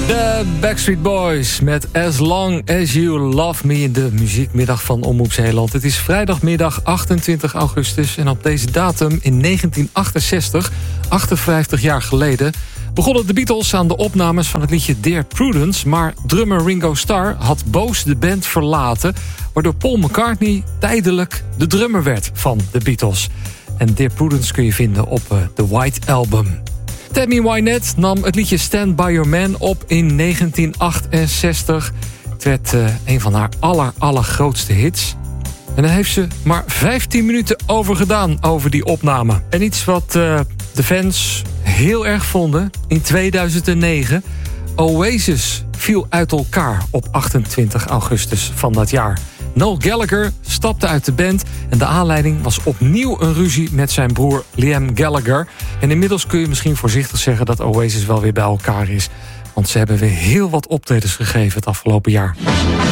De Backstreet Boys met As Long As You Love Me in de muziekmiddag van Omroep Zeeland. Het is vrijdagmiddag 28 augustus en op deze datum in 1968, 58 jaar geleden, begonnen de Beatles aan de opnames van het liedje Dear Prudence, maar drummer Ringo Starr had boos de band verlaten, waardoor Paul McCartney tijdelijk de drummer werd van de Beatles. En Dear Prudence kun je vinden op The White Album. Tammy Wynette nam het liedje Stand By Your Man op in 1968. Het werd een van haar allergrootste hits. En daar heeft ze maar 15 minuten over gedaan over die opname. En iets wat de fans heel erg vonden in 2009. Oasis viel uit elkaar op 28 augustus van dat jaar. Noel Gallagher stapte uit de band en de aanleiding was opnieuw een ruzie met zijn broer Liam Gallagher. En inmiddels kun je misschien voorzichtig zeggen dat Oasis wel weer bij elkaar is. Want ze hebben weer heel wat optredens gegeven het afgelopen jaar.